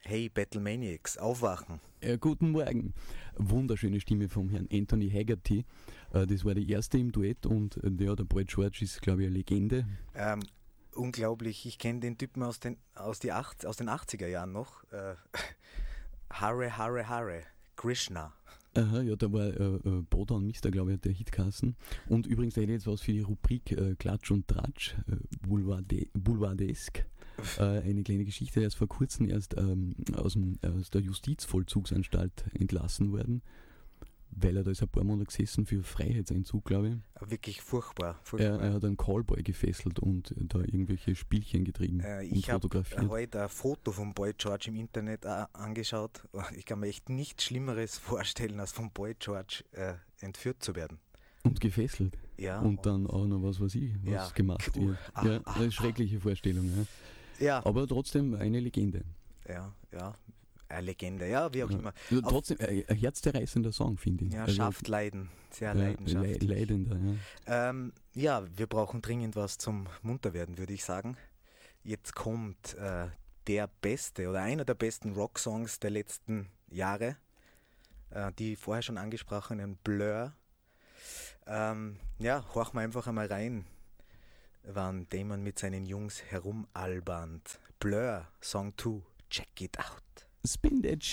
Hey Battlemaniacs, aufwachen. Guten Morgen. Wunderschöne Stimme vom Herrn Anthony Haggerty. Das war die erste im Duett und der Boy George ist, glaube ich, eine Legende. Unglaublich, ich kenne den Typen aus den 80er Jahren noch. Hare, Krishna. Aha, ja, da war Boda und Mister, glaube ich, hat der Hitkassen. Und übrigens, da hätte ich jetzt was für die Rubrik Klatsch und Tratsch, Boulevardesk. Eine kleine Geschichte, der ist vor kurzem erst aus der Justizvollzugsanstalt entlassen worden, weil er da ist ein paar Monate gesessen für Freiheitsentzug, glaube ich. Wirklich furchtbar. Er hat einen Callboy gefesselt und da irgendwelche Spielchen getrieben ich habe heute ein Foto vom Boy George im Internet angeschaut. Ich kann mir echt nichts Schlimmeres vorstellen, als vom Boy George entführt zu werden. Und gefesselt. Ja. Und dann auch noch was gemacht wird. Ja, eine schreckliche Vorstellung. Ja. Ja. Aber trotzdem eine Legende. Ja. Eine Legende, ja, wie auch immer. Trotzdem ein herzzerreißender Song, finde ich. Ja, schafft Leiden, sehr leidenschaftlich. Leidender, ja. Wir brauchen dringend was zum Munterwerden, würde ich sagen. Jetzt kommt der beste oder einer der besten Rocksongs der letzten Jahre. Die vorher schon angesprochenen Blur. Horchen wir einfach einmal rein, wann Damon mit seinen Jungs herumalbernt. Blur, Song 2, check it out. Spin that